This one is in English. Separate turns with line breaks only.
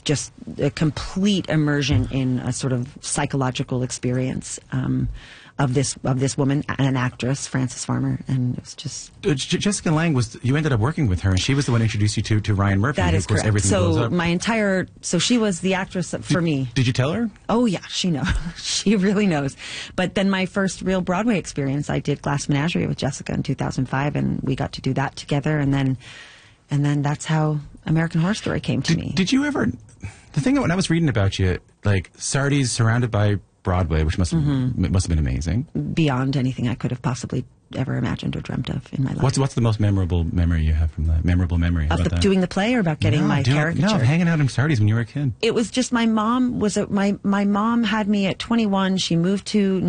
just a complete immersion in a sort of psychological experience of this woman, an actress, Frances Farmer, and it was just
Jessica Lange you ended up working with her, and she was the one who introduced you to Ryan Murphy.
That is
of course,
correct.
everything blows up.
So she was the actress for me.
Did you tell her?
Oh yeah, she knows. She really knows. But then my first real Broadway experience, I did Glass Menagerie with Jessica in 2005, and we got to do that together, and then that's how American Horror Story came to me.
Did you ever? The thing when I was reading about you, like Sardi's surrounded by Broadway, which must have been amazing.
Beyond anything I could have possibly ever imagined or dreamt of in my life.
What's the most memorable memory you have from that? Memorable memory
of doing the play, or about getting my caricature?
No, hanging out in Sardi's when you were a kid.
It was just my mom had me at 21. She moved to